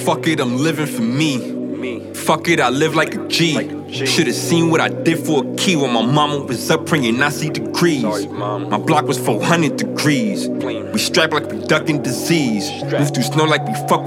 fuck it, I'm living for me. Fuck it, I live like a G. Should've seen what I did for a key when my mama was up praying 90 degrees. My block was 400 degrees. We strapped like we ducking disease. Move through snow like we fuck